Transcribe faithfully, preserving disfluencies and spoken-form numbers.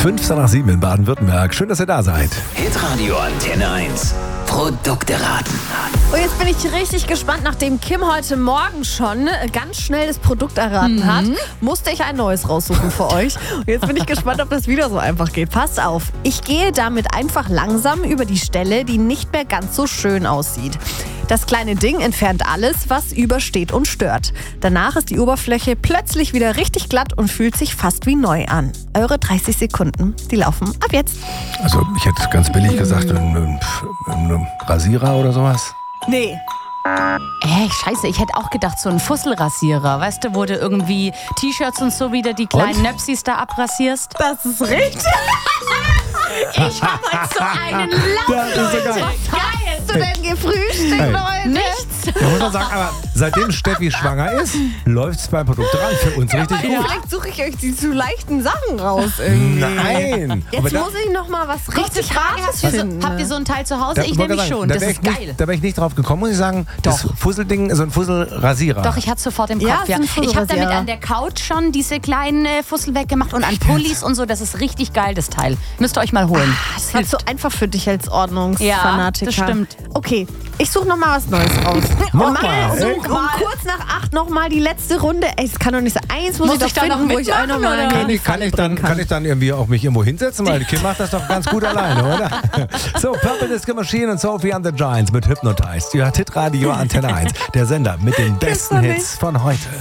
fünfzehn nach sieben in Baden-Württemberg. Schön, dass ihr da seid. Hitradio Antenne eins. Produkte raten. Und jetzt bin ich richtig gespannt, nachdem Kim heute Morgen schon ganz schnell das Produkt erraten Mhm. hat, musste ich ein neues raussuchen für euch. Und jetzt bin ich gespannt, ob das wieder so einfach geht. Passt auf, ich gehe damit einfach langsam über die Stelle, die nicht mehr ganz so schön aussieht. Das kleine Ding entfernt alles, was übersteht und stört. Danach ist die Oberfläche plötzlich wieder richtig glatt und fühlt sich fast wie neu an. Eure dreißig Sekunden, die laufen ab jetzt. Also ich hätte ganz billig gesagt, ein, ein, ein Rasierer oder sowas. Nee. Ey, scheiße, ich hätte auch gedacht, so ein Fusselrasierer, weißt du, wo du irgendwie T-Shirts und so wieder die kleinen Und? Nöpsis da abrasierst. Das ist richtig. Ich hab heute so einen Lauf, Das ist so geil. Geil. Hast du denn gefrühstückt, Hey. Leute? Nichts. Da muss man sagen, aber seitdem Steffi schwanger ist, läuft es beim Produkt ran. Für uns richtig Aber gut. vielleicht suche ich euch die zu leichten Sachen raus irgendwie. Nein. Aber Jetzt da- muss ich noch mal was Kurze richtig Frage, Hartes habt ihr, so, finden. habt ihr so ein Teil zu Hause? Da- Ich wollte nämlich sagen, schon, da das wär ist ich nicht, geil. Da wäre ich nicht drauf gekommen, muss ich sagen. Das Doch. Fusselding, so ein Fusselrasierer. Doch, ich hatte sofort im Ja, Kopf. es Ja, ist ein ich habe damit Fusselrasierer. an der Couch schon diese kleinen äh, Fussel weggemacht und an Pullis und so. Das ist richtig geil, das Teil. Müsst ihr euch mal holen. Das war so einfach für dich als Ordnungsfanatiker. Ja, das stimmt. Okay, ich suche noch mal was Neues raus. Mach Und mal. so Ey, um kurz nach acht noch mal die letzte Runde. Ey, es kann doch nicht sein. Eins muss, Muss ich doch ich da noch finden, wo ich auch mitmachen, noch mal oder? in Kann die ich, kann, Falle ich dann, bringen kann ich dann irgendwie auch mich irgendwo hinsetzen? Weil die Kim macht das doch ganz gut alleine, oder? So, Purple Disco Machine und Sophie and the Giants mit Hypnotized. Ihr hört Hitradio Antenne eins, der Sender mit den besten doch nicht. Hits von heute.